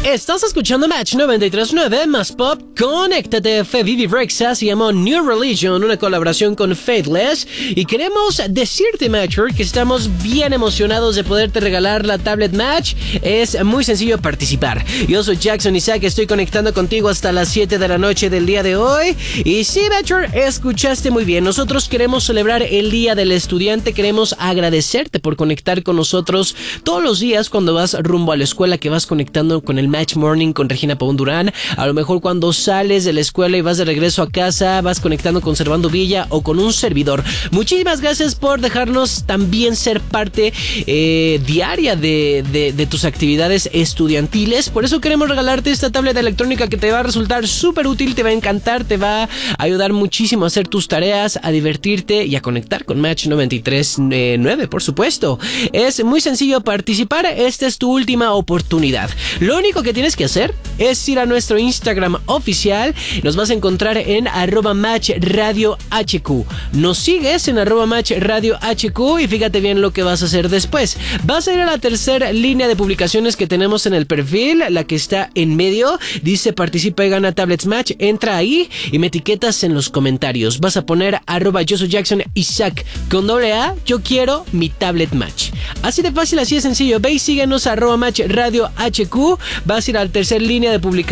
Estás escuchando Match 93.9 más pop. Conéctate. Vivi Rexa se llamó New Religion, una colaboración con Faithless. Y queremos decirte, Matcher, que estamos bien emocionados de poderte regalar la tablet Match. Es muy sencillo participar. Yo soy Jackson Isaac, estoy conectando contigo hasta las 7 de la noche del día de hoy. Y sí, Matcher, escuchaste muy bien. Nosotros queremos celebrar el Día del Estudiante. Queremos agradecerte por conectar con nosotros todos los días cuando vas rumbo a la escuela, que vas conectando con el Match Morning con Regina Pavón Durán. A lo mejor cuando sales de la escuela y vas de regreso a casa, vas conectando con Servando Villa o con un servidor. Muchísimas gracias por dejarnos también ser parte diaria de tus actividades estudiantiles. Por eso queremos regalarte esta tableta electrónica que te va a resultar súper útil, te va a encantar, te va a ayudar muchísimo a hacer tus tareas, a divertirte y a conectar con Match 93.9, por supuesto. Es muy sencillo participar, esta es tu última oportunidad. Lo único que tienes que hacer es ir a nuestro Instagram oficial. Nos vas a encontrar en @MatchRadioHQ. Nos sigues en @MatchRadioHQ y fíjate bien lo que vas a hacer después. Vas a ir a la tercera línea de publicaciones que tenemos en el perfil, la que está en medio. Dice participa y gana tablets Match. Entra ahí y me etiquetas en los comentarios. Vas a poner @yo soy Jackson Isaac con AA. Yo quiero mi tablet Match. Así de fácil, así de sencillo. Ve y síguenos @MatchRadioHQ. Vas a ir a la tercera línea de publicaciones.